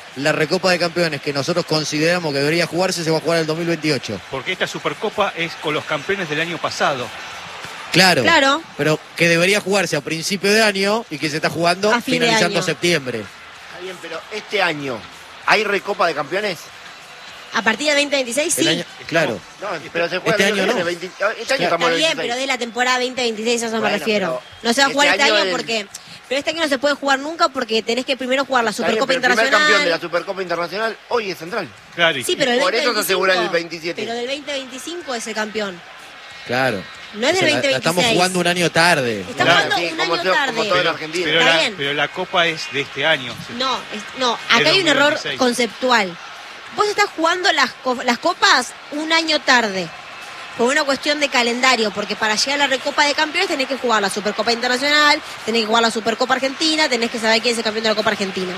la Recopa de Campeones que nosotros consideramos que debería jugarse se va a jugar en el dos mil veintiocho. Porque esta Supercopa es con los campeones del año pasado. Claro, Claro. pero que debería jugarse a principio de año y que se está jugando A fin de finalizando año. septiembre. Está bien, pero este año, ¿hay Recopa de Campeones? A partir del veinte veintiséis, sí. El año- claro. No, pero se juega Este el año que no. viene, veinte este año Claro. estamos Está en el bien, veintiséis. pero de la temporada veinte veintiséis, a eso me Bueno, refiero. pero No se va a jugar este este año año porque... Pero este año no se puede jugar nunca porque tenés que primero jugar la Está bien, Supercopa pero el primer campeón de la Internacional. Supercopa Internacional hoy es Central. Claro. y- Sí, pero el Por eso se veinte asegura el veinticinco, veintisiete. Pero del veinte veinticinco es el campeón. Claro. No es del O sea, la- veinte la estamos veintiséis. jugando un año tarde. Está Claro. jugando Sí, un como año todo- como tarde. todo en pero, Argentina. pero Está la, bien. pero la Copa es de este año. No, es- no, acá De hay un error dos mil veintiséis. conceptual. Vos estás jugando las, co- las copas un año tarde. Por una cuestión de calendario, porque para llegar a la Recopa de Campeones tenés que jugar la Supercopa Internacional, tenés que jugar la Supercopa Argentina, tenés que saber quién es el campeón de la Copa Argentina.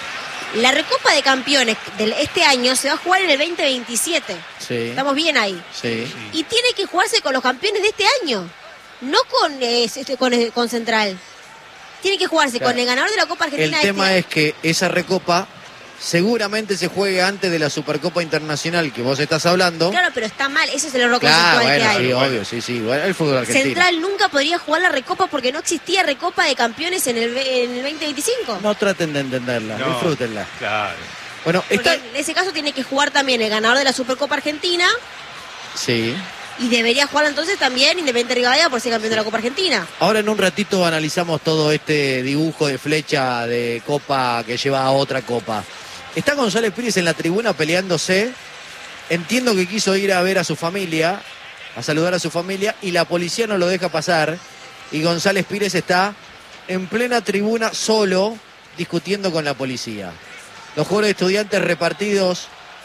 La Recopa de Campeones de este año se va a jugar en el veinte veintisiete. Sí. Estamos bien ahí. Sí. Y tiene que jugarse con los campeones de este año, no con, eh, este, con, eh, con Central. Tiene que jugarse Claro. con el ganador de la Copa El Argentina. tema este es que esa recopa seguramente se juegue antes de la Supercopa Internacional que vos estás hablando. Claro, pero está mal, ese es el error Claro, conceptual bueno, que hay. sí, obvio, sí, sí. Bueno, el fútbol argentino. Central nunca podría jugar la Recopa porque no existía Recopa de Campeones en el, ve- en el veinte veinticinco. No traten de entenderla, No. disfrútenla. Claro. Bueno, Porque está... en ese caso tiene que jugar también el ganador de la Supercopa Argentina Sí. y debería jugar entonces también Independiente Rivadavia por ser campeón de la Copa Argentina. Ahora en un ratito analizamos todo este dibujo de flecha de copa que lleva a otra copa. Está González Pires en la tribuna peleándose. Entiendo que quiso ir a ver a su familia, a saludar a su familia, y la policía no lo deja pasar. Y González Pires está en plena tribuna solo discutiendo con la policía. Los jugadores de Estudiantes repartidos,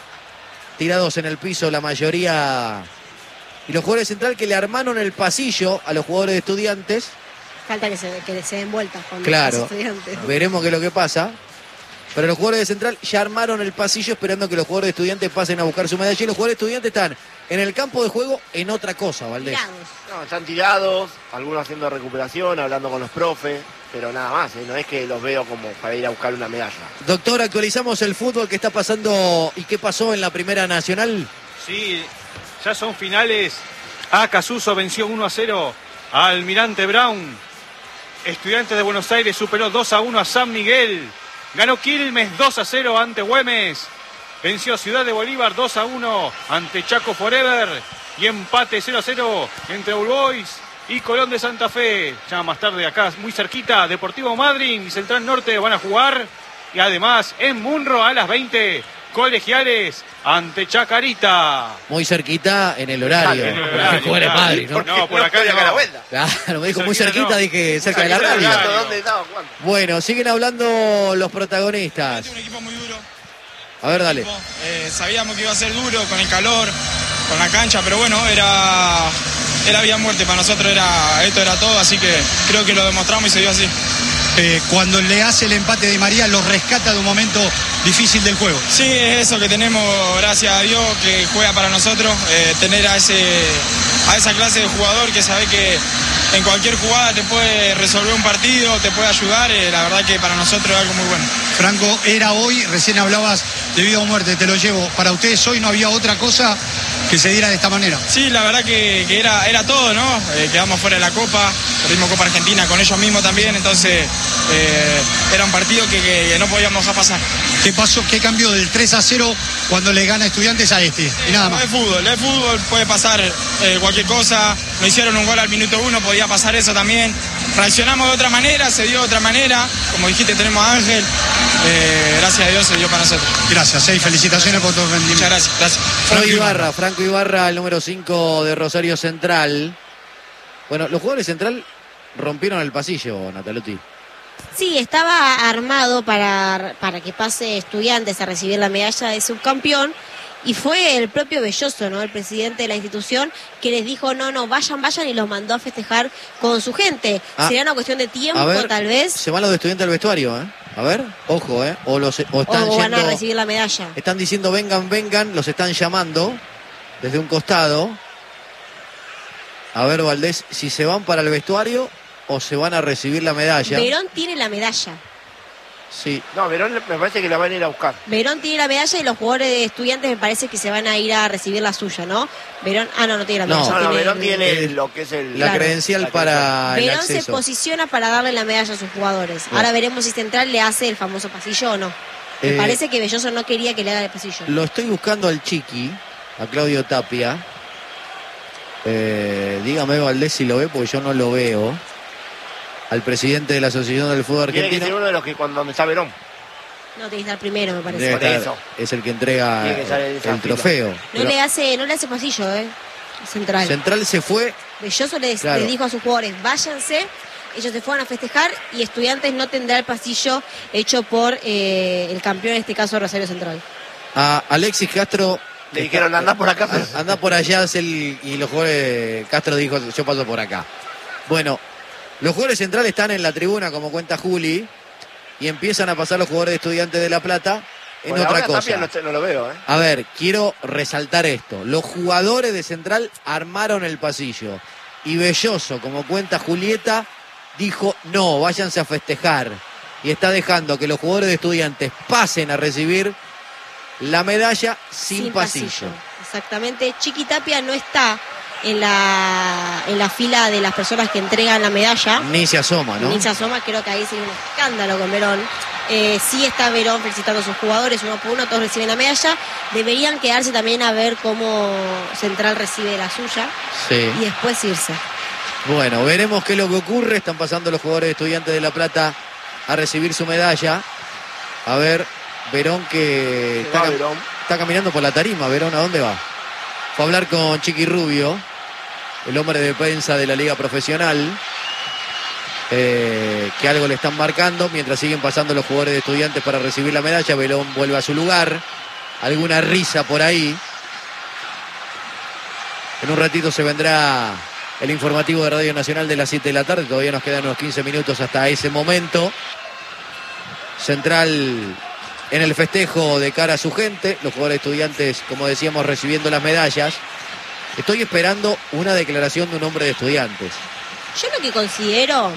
tirados en el piso, la mayoría. Y los jugadores de Central que le armaron el pasillo a los jugadores de Estudiantes. Falta que se, que se den vueltas con Claro, los estudiantes. veremos qué es lo que pasa. Pero los jugadores de Central ya armaron el pasillo esperando que los jugadores de Estudiantes pasen a buscar su medalla. Y los jugadores de Estudiantes están en el campo de juego en otra cosa, Valdés. Tirados. No, están tirados, algunos haciendo recuperación, hablando con los profes, pero nada más, ¿eh? No es que los veo como para ir a buscar una medalla. Doctor, actualizamos el fútbol que está pasando y qué pasó en la Primera Nacional. Sí, ya son finales. Acasuso venció uno a cero a Almirante Brown. Estudiantes de Buenos Aires superó dos a uno a San Miguel. Ganó Quilmes dos a cero ante Güemes. Venció Ciudad de Bolívar dos a uno ante Chaco Forever. Y empate cero a cero entre All Boys y Colón de Santa Fe. Ya más tarde acá, muy cerquita, Deportivo Madryn y Central Norte van a jugar. Y además en Munro a las veinte, Colegiales ante Chacarita. Muy cerquita en el horario. En el Porque horario, juega el claro. Madrid, ¿no? No, por acá estoy acá a la no. vuelta. Claro, me dijo muy Cerquita cerquita, no. dije cerca de la Cerquita del radio. horario. ¿Dónde estaba jugando? Bueno, siguen hablando los protagonistas. Un equipo muy duro. A ver, dale. Eh, sabíamos que iba a ser duro con el calor, con la cancha, pero bueno, era, era vida o muerte. Para nosotros era, esto era todo, así que creo que lo demostramos y se dio así. Eh, cuando le hace el empate de María, lo rescata de un momento difícil del juego. Sí, es eso que tenemos, gracias a Dios, que juega para nosotros, eh, tener a, ese, a esa clase de jugador que sabe que en cualquier jugada te puede resolver un partido, te puede ayudar, eh, la verdad que para nosotros es algo muy bueno. Franco, era hoy, recién hablabas de vida o muerte, te lo llevo. Para ustedes hoy no había otra cosa que se diera de esta manera. Sí, la verdad que, que era, era todo, ¿no? Eh, quedamos fuera de la Copa, perdimos Copa Argentina con ellos mismos también, entonces eh, era un partido que, que, que no podíamos dejar pasar. ¿Qué pasó? ¿Qué cambió del tres a cero cuando le gana Estudiantes a este? Y nada No más. es fútbol, es fútbol, puede pasar eh, cualquier cosa. Nos hicieron un gol al minuto uno, podía pasar eso también. Reaccionamos de otra manera, se dio de otra manera. Como dijiste, tenemos a Ángel. Eh, gracias a Dios se dio para nosotros. Gracias, eh, felicitaciones por tu rendimiento. Muchas gracias, gracias. Franco Ibarra, Franco Ibarra, el número cinco de Rosario Central. Bueno, los jugadores de Central rompieron el pasillo, Nataluti. Sí, estaba armado para, para que pase Estudiantes a recibir la medalla de subcampeón y fue el propio Belloso, ¿no? El presidente de la institución que les dijo no, no, vayan, vayan y los mandó a festejar con su gente. Ah, Sería una cuestión de tiempo, a ver, tal vez, Se van los de Estudiantes al vestuario, ¿eh? A ver, ojo, ¿eh? O, los, o o están van yendo, a recibir la medalla. están diciendo vengan, vengan, los están llamando desde un costado. A ver, Valdés, si se van para el vestuario o se van a recibir la medalla. Verón tiene la medalla. Sí. No, Verón me parece que la van a ir a buscar. Verón tiene la medalla y los jugadores de Estudiantes me parece que se van a ir a recibir la suya, ¿no? Verón, ah, no, no tiene la No, medalla. No, no, tiene Verón el- tiene el- lo que es el... La Claro. credencial La para el Verón se acceso. posiciona para darle la medalla a sus jugadores. Bueno. Ahora veremos si Central le hace el famoso pasillo o no. Me Eh, parece que Belloso no quería que le haga el pasillo. Lo estoy buscando al Chiqui, a Claudio Tapia. Eh, dígame, Valdés, si lo ve, porque yo no lo veo. Al presidente de la Asociación del Fútbol Tiene que ser Argentino. uno de los que cuando donde está Verón. No, tiene que estar primero, me parece. Debe Por estar- eso. es el que entrega Tiene que estar en esa el fila. trofeo. No Pero le hace, no le hace pasillo, eh. Central. Central se fue. Belloso le, Claro. le dijo a sus jugadores, váyanse, ellos se fueron a festejar y Estudiantes no tendrá el pasillo hecho por eh, el campeón, en este caso Rosario Central. A Alexis Castro. Le dijeron, andá por acá. a- Anda por allá, es el- y los jugadores. Castro dijo, yo paso por acá. Bueno, los jugadores centrales están en la tribuna, como cuenta Juli, y empiezan a pasar los jugadores de Estudiantes de La Plata en Por otra ahora cosa. Tapia no, te- no lo veo, ¿eh? A ver, quiero resaltar esto. Los jugadores de Central armaron el pasillo. Y Belloso, como cuenta Julieta, dijo, no, váyanse a festejar. Y está dejando que los jugadores de Estudiantes pasen a recibir la medalla sin, pasillo. Exactamente. Chiqui Tapia no está en la, en la fila de las personas que entregan la medalla. Ni se asoma, ¿no? Ni se asoma, creo que ahí sería un escándalo con Verón. Eh, sí está Verón felicitando a sus jugadores, uno por uno, todos reciben la medalla. Deberían quedarse también a ver cómo Central recibe la suya Sí. y después irse. Bueno, veremos qué es lo que ocurre. Están pasando los jugadores de Estudiantes de La Plata a recibir su medalla. A ver, Verón que Se está, va cam- Verón. está caminando por la tarima. Verón, ¿a dónde va? Fue a hablar con Chiqui Rubio, el hombre de prensa de la Liga Profesional, eh, que algo le están marcando mientras siguen pasando los jugadores de Estudiantes para recibir la medalla. Verón vuelve a su lugar. Alguna risa por ahí. En un ratito se vendrá el informativo de Radio Nacional de las siete de la tarde. Todavía nos quedan unos quince minutos hasta ese momento. Central en el festejo de cara a su gente. Los jugadores Estudiantes, como decíamos, recibiendo las medallas. Estoy esperando una declaración de un hombre de Estudiantes. Yo lo que considero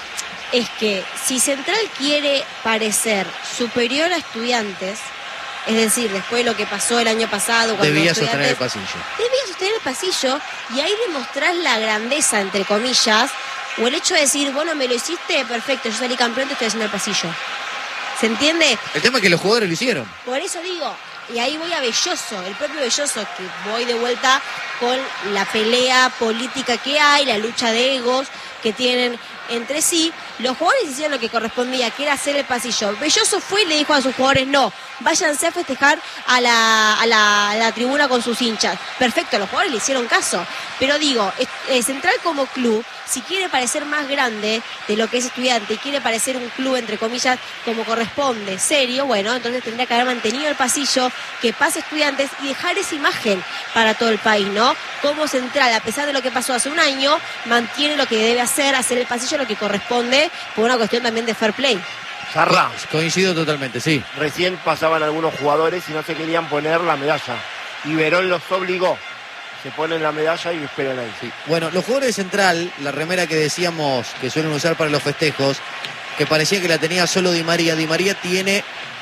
es que si Central quiere parecer superior a Estudiantes, es decir, después de lo que pasó el año pasado cuando Debía sostener el Estudiantes pasillo. debía sostener el pasillo y ahí demostrar la grandeza, entre comillas, o el hecho de decir, bueno, me lo hiciste, perfecto, yo salí campeón, te estoy haciendo el pasillo. ¿Se entiende? El tema es que los jugadores lo hicieron. Por eso digo, y ahí voy a Belloso, el propio Belloso, que voy de vuelta con la pelea política que hay, la lucha de egos que tienen entre sí. Los jugadores hicieron lo que correspondía, que era hacer el pasillo. Belloso fue y le dijo a sus jugadores, no, váyanse a festejar a la, a la, a la tribuna con sus hinchas. Perfecto, los jugadores le hicieron caso. Pero digo, eh, Central como club, si quiere parecer más grande de lo que es Estudiante y quiere parecer un club, entre comillas, como corresponde, serio, bueno, entonces tendría que haber mantenido el pasillo, que pase Estudiantes y dejar esa imagen para todo el país, ¿no? Como Central, a pesar de lo que pasó hace un año, mantiene lo que debe hacer, hacer el pasillo lo que corresponde, por una cuestión también de fair play. Zarra. Coincido totalmente, sí. Recién pasaban algunos jugadores y no se querían poner la medalla. Y Verón los obligó. Se ponen la medalla y esperan ahí. Sí. Bueno, los jugadores de Central, la remera que decíamos que suelen usar para los festejos, que parecía que la tenía solo Di María. Di María tiene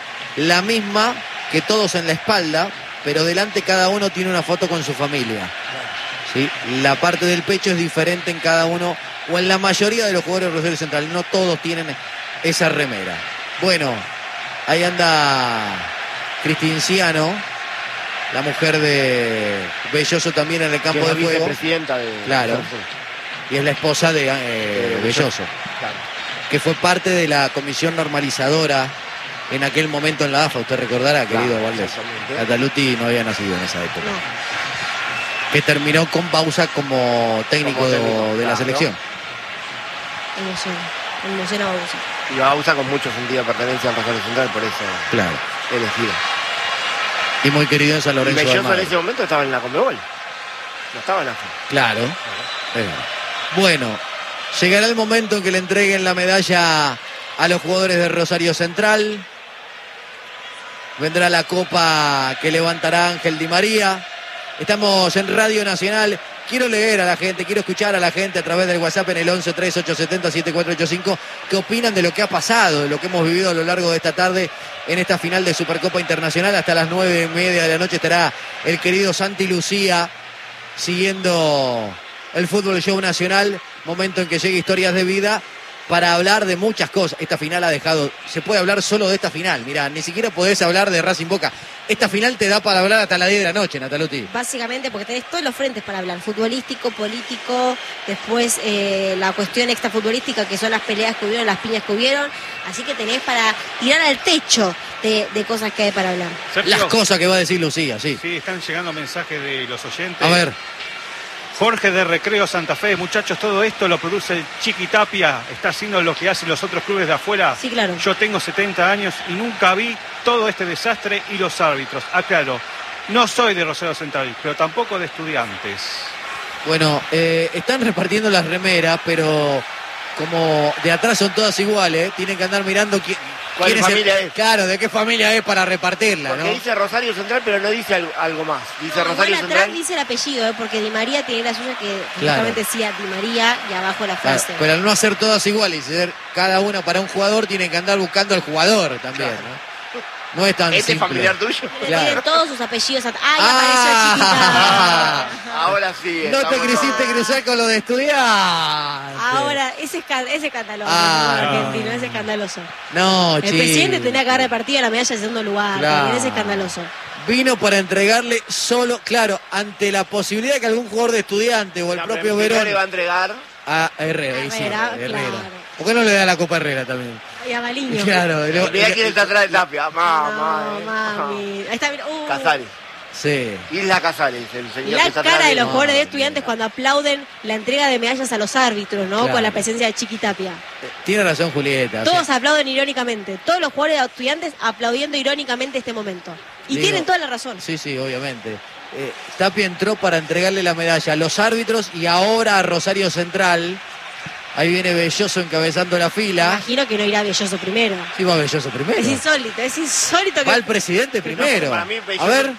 la misma que todos en la espalda, pero delante cada uno tiene una foto con su familia. ¿Sí? La parte del pecho es diferente en cada uno, o en la mayoría de los jugadores de Rosario Central. No todos tienen esa remera. Bueno, ahí anda Cristinciano, la mujer de Belloso también en el campo Que es de la juego. vicepresidenta de... Claro. Y es la esposa de eh, Belloso, Claro. que fue parte de la comisión normalizadora en aquel momento en la A F A. Usted recordará, Claro, querido Valdés. exactamente. Cataluti no había nacido en esa época. No. Que terminó con Bausa como técnico, Como técnico, de, de la claro. selección. Emociona, emociona a Bausa. Y Bausa con mucho sentido de pertenencia al Rosario Central, por eso Claro. elegido. Y muy querido en San Y Lorenzo de Belloso en Almagro. ese momento estaba en la Conmebol. No estaba en la A F A. Claro. Es verdad. Bueno, llegará el momento en que le entreguen la medalla a los jugadores de Rosario Central. Vendrá la copa que levantará Ángel Di María. Estamos en Radio Nacional quiero leer a la gente, quiero escuchar a la gente a través del WhatsApp en el once tres ocho siete cero siete cuatro ocho cinco qué opinan de lo que ha pasado, de lo que hemos vivido a lo largo de esta tarde en esta final de Supercopa Internacional. Hasta las nueve y media de la noche estará el querido Santi Lucía siguiendo el Fútbol Show Nacional, momento en que llegue Historias de Vida, para hablar de muchas cosas. Esta final ha dejado, se puede hablar solo de esta final, mirá, ni siquiera podés hablar de Racing Boca. Esta final te da para hablar hasta las diez de la noche, Nataluti. Básicamente porque tenés todos los frentes para hablar, futbolístico, político, después eh, la cuestión extrafutbolística, que son las peleas que hubieron, las piñas que hubieron, así que tenés para tirar al techo de, de cosas que hay para hablar. Sergio, las cosas que va a decir Lucía, sí. Sí, están llegando mensajes de los oyentes. A ver. Jorge de Recreo Santa Fe, muchachos, todo esto lo produce el Chiqui Tapia, está haciendo lo que hacen los otros clubes de afuera. Sí, claro. Yo tengo setenta años y nunca vi todo este desastre y los árbitros. Aclaro, no soy de Rosario Central, pero tampoco de Estudiantes. Bueno, eh, están repartiendo las remeras, pero como de atrás son todas iguales, tienen que andar mirando quién, ¿Cuál quién familia es, el, es? Claro, de qué familia es para repartirla, Porque ¿no? dice Rosario Central, pero no dice algo, algo más. Dice No, Rosario igual atrás Central. dice el apellido, ¿eh? Porque Di María tiene la suya que Claro. justamente decía Di María y abajo la Claro, frase. pero al no hacer todas iguales y ser cada una para un jugador, tienen que andar buscando al jugador también, Claro. ¿no? No es tan ¿Este es simple. familiar tuyo? Le Claro. tienen todos sus apellidos. at- ¡Ay, Ah. apareció Chiquita! Ahora sí. No te estamos quisiste todos. cruzar con lo de estudiar. Ahora, ese es esca- ese escandaloso, Ah, ¿no? no. Argentino, es escandaloso. No, El chico. presidente tenía que haber repartido la medalla de segundo lugar, Claro. también es escandaloso. Vino para entregarle solo, claro, ante la posibilidad de que algún jugador de Estudiante o el No, propio pero Verón le va a entregar. a Herrera, y sí, Herrera, Herrera. claro. ¿Por qué no le da la Copa Herrera también? Y a Baliño. Claro, y lo- Mira quién está atrás de Tapia. No, Mamá. eh. mami. Ahí está, mira. Uh. Casares. sí. Isla Casares, el señor que La está cara atrás de los no, jugadores de mira. estudiantes cuando aplauden la entrega de medallas a los árbitros, ¿no? Claro. Con la presencia de Chiqui Tapia. Tiene razón Julieta. Todos sí. aplauden irónicamente. Todos los jugadores de estudiantes aplaudiendo irónicamente este momento. Y Digo, tienen toda la razón. Sí, sí, obviamente. Eh, Tapia entró para entregarle la medalla a los árbitros y ahora a Rosario Central. Ahí viene Belloso encabezando la fila. Imagino que no irá Belloso primero. Sí, va Belloso primero. Es insólito, es insólito que... Va el presidente primero. para mí Belloso- A ver.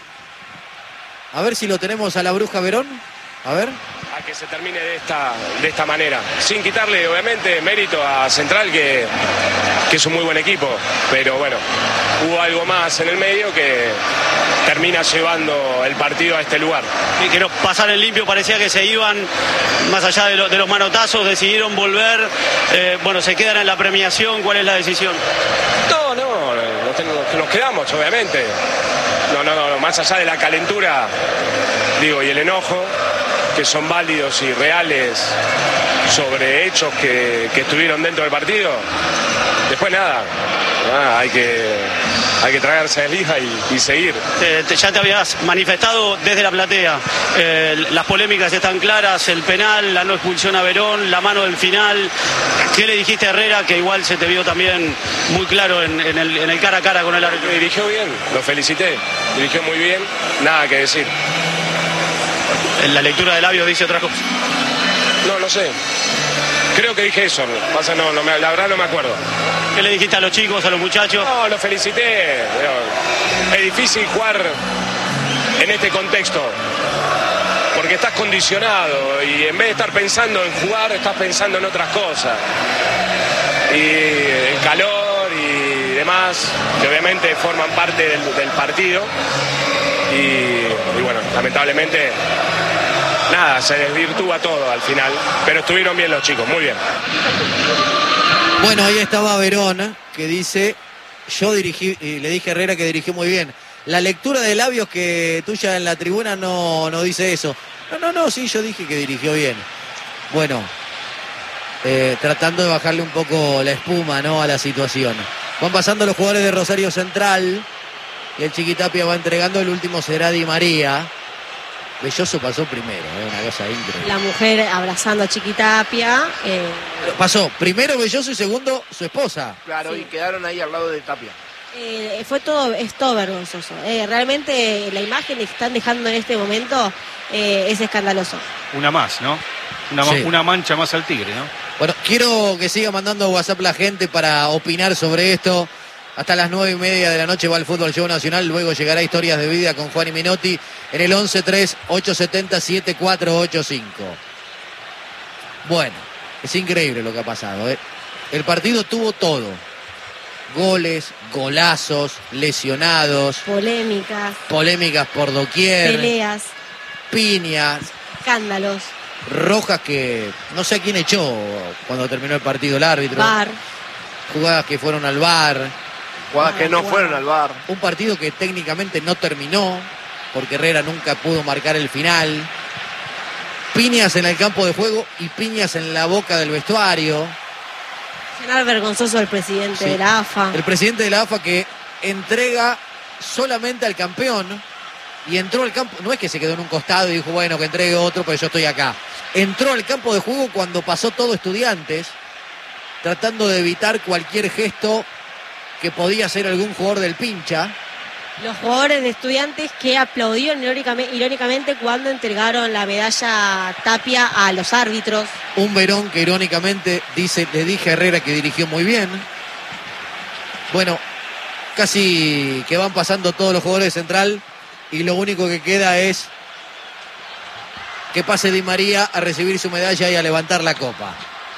A ver si lo tenemos a la Bruja Verón. A ver. A que se termine de esta, de esta manera. Sin quitarle, obviamente, mérito a Central, que, que es un muy buen equipo. Pero bueno, hubo algo más en el medio que termina llevando el partido a este lugar. Y que no pasar en limpio, parecía que se iban más allá de, lo- de los manotazos, decidieron volver. Eh, bueno, se quedan en la premiación. ¿Cuál es la decisión? No, no, nos, ten- nos quedamos, obviamente. No, no, no, más allá de la calentura, digo, y el enojo, que son válidos y reales sobre hechos que, que estuvieron dentro del partido. Después nada, nada, hay que hay que tragarse el hija y, y seguir. Eh, te- ya te habías manifestado desde la platea. Eh, las polémicas están claras, el penal, la no expulsión a Verón, la mano del final. ¿Qué le dijiste a Herrera, que igual se te vio también muy claro en, en el, en el cara a cara con el árbitro? Dirigió bien, lo felicité, dirigió muy bien, nada que decir. En la lectura de labios dice otra cosa. No, no sé. Creo que dije eso, pasa, no, no me, la verdad no me acuerdo. ¿Qué le dijiste a los chicos, a los muchachos? No, lo felicité. Pero es difícil jugar en este contexto, porque estás condicionado y en vez de estar pensando en jugar, estás pensando en otras cosas. Y el calor y demás, que obviamente forman parte del, del partido. Y, y bueno, lamentablemente, nada, se desvirtúa todo al final. Pero estuvieron bien los chicos, muy bien. Bueno, ahí estaba Verón, que dice, yo dirigí, y le dije a Herrera que dirigió muy bien. La lectura de labios que tuya en la tribuna no, no dice eso. No, no, no, sí, yo dije que dirigió bien. Bueno, eh, tratando de bajarle un poco la espuma, ¿no?, a la situación. Van pasando los jugadores de Rosario Central y el Chiquitapia va entregando, el último será Di María. Belloso pasó primero, ¿eh? Una cosa increíble. La mujer abrazando a Chiquitapia. Eh, Pasó primero Belloso y segundo su esposa. Claro, Sí. y quedaron ahí al lado de Tapia. eh, fue todo, es todo vergonzoso. Eh, realmente la imagen que están dejando en este momento eh, es escandaloso. Una más, ¿no? Una, ma- Sí. una mancha más al tigre, ¿no? Bueno, quiero que siga mandando WhatsApp la gente para opinar sobre esto. Hasta las nueve y media de la noche va el Fútbol Show Nacional. Luego llegará Historias de Vida con Juan y Menotti en el once tres ocho siete cero siete cuatro ocho cinco. Bueno, es increíble lo que ha pasado, ¿eh? El partido tuvo todo. Goles, golazos, lesionados. Polémicas. Polémicas por doquier. Peleas. Piñas. Escándalos. Rojas que no sé a quién echó cuando terminó el partido el árbitro. V A R. Jugadas que fueron al V A R. Jugadas que no fueron al V A R. Un partido que técnicamente no terminó porque Herrera nunca pudo marcar el final. Piñas en el campo de juego y piñas en la boca del vestuario. Final vergonzoso del presidente Sí. de la A F A. El presidente de la A F A que entrega solamente al campeón y entró al campo, no es que se quedó en un costado y dijo, bueno, que entregue otro, pero yo estoy acá. Entró al campo de juego cuando pasó todo Estudiantes, tratando de evitar cualquier gesto que podía hacer algún jugador del pincha. Los jugadores de Estudiantes que aplaudieron irónicamente, irónicamente cuando entregaron la medalla Tapia a los árbitros. Un Verón que irónicamente dice, le dije a Herrera que dirigió muy bien. Bueno, casi que van pasando todos los jugadores de Central y lo único que queda es que pase Di María a recibir su medalla y a levantar la copa.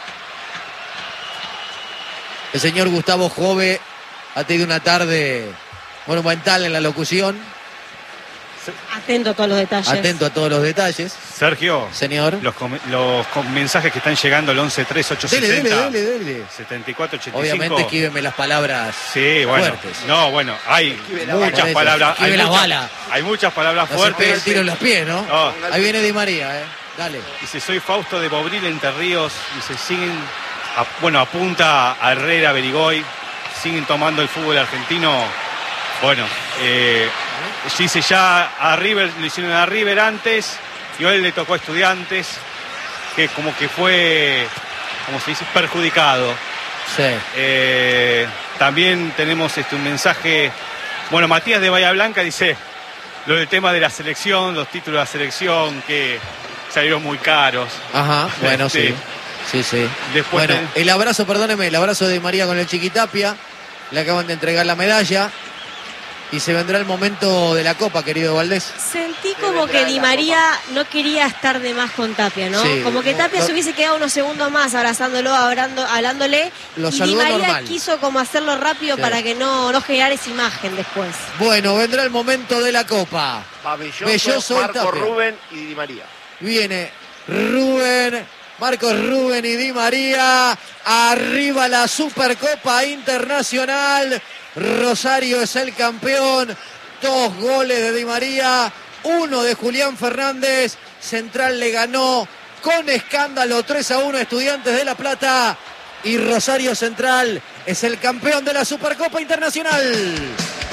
El señor Gustavo Jove ha tenido una tarde monumental en la locución. Atento a todos los detalles. Atento a todos los detalles. Sergio, señor, los, com los com mensajes que están llegando al once tres ocho siete cero dele, dele, dele, dele. setenta y cuatro ochenta y cinco. Obviamente esquíveme las palabras sí, bueno, fuertes. No, bueno, hay muchas palabras. Hay la muchas, bala. hay muchas palabras No fuertes. se pega el tiro en los pies, ¿no? No. Ahí viene Di María, ¿eh? Dale. Dice, soy Fausto de Bobril, Entre Ríos. Dice, siguen, a, bueno, apunta a Herrera, Berigoy. Siguen tomando el fútbol argentino. Bueno, eh, dice ya a River, le hicieron a River antes y hoy le tocó a Estudiantes, que como que fue, como se dice, perjudicado. Sí. Eh, también tenemos este, un mensaje, bueno, Matías de Bahía Blanca dice, lo del tema de la selección, los títulos de la selección, que salieron muy caros. Ajá, bueno, Este, sí. Sí, sí. Después bueno, de- el abrazo, perdóneme, el abrazo de María con el Chiquitapia. Le acaban de entregar la medalla. Y se vendrá el momento de la copa, querido Valdés. Sentí como que Di María no quería estar de más con Tapia, ¿no? Sí. Como que Tapia Lo- se hubiese quedado unos segundos más abrazándolo, hablando, hablándole. Lo y Di saludó María normal. quiso como hacerlo rápido Sí. para que no, no generar esa imagen después. Bueno, vendrá el momento de la copa. Pabelloso, Belloso y Marco Tapia. Rubén y Di María. Viene Rubén, Marcos Rubén y Di María. Arriba la Supercopa Internacional. Rosario es el campeón. Dos goles de Di María, uno de Julián Fernández. Central le ganó con escándalo tres a uno a Estudiantes de La Plata. Y Rosario Central es el campeón de la Supercopa Internacional.